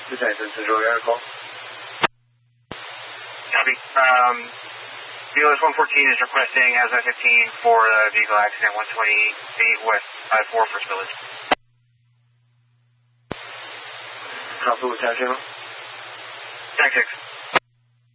Lieutenant Central Air call. Copy. BLS 114 is requesting ASMA 15 for vehicle accident 128 West I-4 First Village. Copy with Tag Signal. Tag 6.